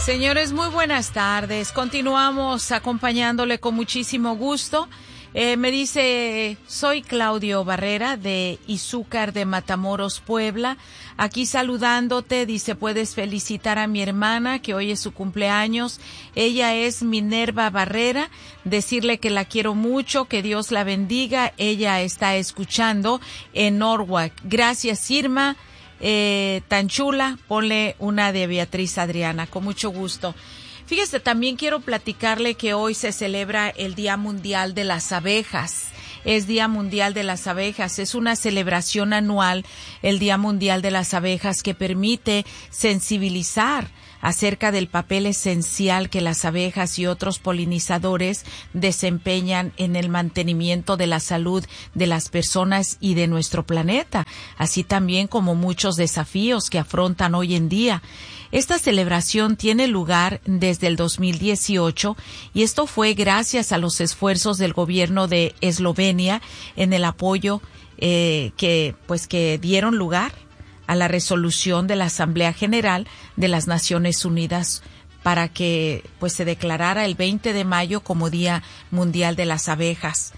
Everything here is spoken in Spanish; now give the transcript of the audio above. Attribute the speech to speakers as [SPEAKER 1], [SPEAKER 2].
[SPEAKER 1] Señores, muy buenas tardes. Continuamos acompañándole con muchísimo gusto. Me dice, soy Claudio Barrera de Izúcar de Matamoros, Puebla. Aquí saludándote, dice, puedes felicitar a mi hermana que hoy es su cumpleaños. Ella es Minerva Barrera. Decirle que la quiero mucho, que Dios la bendiga. Ella está escuchando en Norwalk. Gracias, Irma. Tan chula, ponle una de Beatriz Adriana, con mucho gusto. Fíjese, también quiero platicarle que hoy se celebra el Día Mundial de las Abejas. Es Día Mundial de las Abejas. Es una celebración anual, el Día Mundial de las Abejas, que permite sensibilizar acerca del papel esencial que las abejas y otros polinizadores desempeñan en el mantenimiento de la salud de las personas y de nuestro planeta, así también como muchos desafíos que afrontan hoy en día. Esta celebración tiene lugar desde el 2018 y esto fue gracias a los esfuerzos del gobierno de Eslovenia en el apoyo que dieron lugar a la resolución de la Asamblea General de las Naciones Unidas para que se declarara el 20 de mayo como Día Mundial de las Abejas.